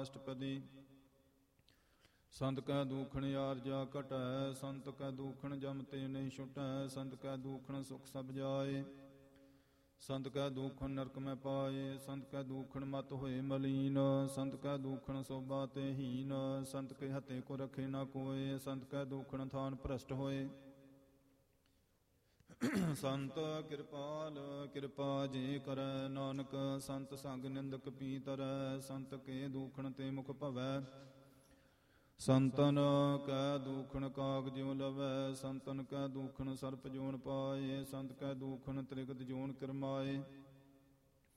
ਅਸ਼ਟਪਦੀ। ਸੰਤ ਕੈ ਦੂਖਣ ਆਰਜਾ ਘਟੈ, ਸੰਤ ਕੈ ਦੂਖਣ ਜਮ ਤੇ ਨਹੀਂ ਛੁਟੈ, ਸੰਤ ਕੈ ਦੂਖਣ ਸੁਖ ਸਭ ਜਾਏ, ਸੰਤ ਕੈ ਦੂਖਣ ਨਰਕ ਮੈਂ ਪਾਏ, ਸੰਤ ਕੈ ਦੂਖਣ ਮਤ ਹੋਏ ਮਲੀਨ, ਸੰਤ ਕੈ ਦੂਖਣ ਸੋਭਾ ਤੇ ਹੀਨ, ਸੰਤ ਕੇ ਹੱਥੇ ਕੋ ਰਖੇ ਨਾ ਕੋਏ, ਸੰਤ ਕੈ ਦੂਖਣ ਥਾਨ ਭ੍ਰਸ਼ਟ ਹੋਏ। ਸੰਤ ਕਿਰਪਾਲ ਕਿਰਪਾ ਜੇ ਕਰੈ, ਨਾਨਕ ਸੰਤ ਸੰਗ ਨਿੰਦਕ ਪੀ ਤਰੈ, ਸੰਤ ਕੇ ਦੂਖਣ ਤੇ ਮੁਖ ਭਵੈ, ਸੰਤਨ ਕੈ ਦੂਖਣ ਕਾਗ ਜਿਉ ਲਵੈ, ਸੰਤਨ ਕੈ ਦੂਖਣ ਸਰਪ ਜੋਨ ਪਾਏ, ਸੰਤ ਕੈ ਦੂਖਣ ਤ੍ਰਿਗਤ ਜੋਨ ਕਰਮਾਏ।